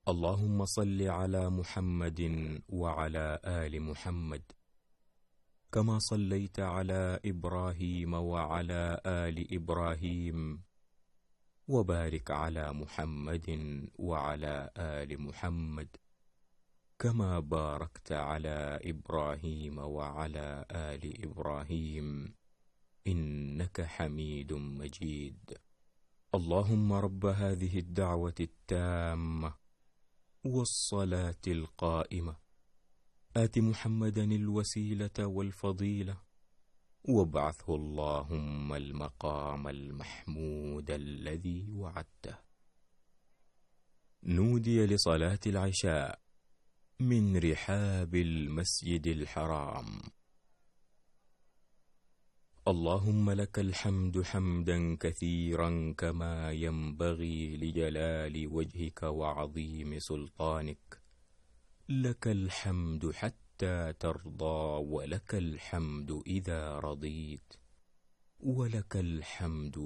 اللهم صل على محمد وعلى آل محمد كما صليت على إبراهيم وعلى آل إبراهيم، وبارك على محمد وعلى آل محمد كما باركت على إبراهيم وعلى آل إبراهيم إنك حميد مجيد. اللهم رب هذه الدعوة التامة والصلاة القائمة، آت محمدا الوسيلة والفضيلة، وابعثه اللهم المقام المحمود الذي وعدته. نودي لصلاة العشاء من رحاب المسجد الحرام. اللهم لك الحمد حمدا كثيرا كما ينبغي لجلال وجهك وعظيم سلطانك. لك الحمد حتى ترضى، ولك الحمد إذا رضيت، ولك الحمد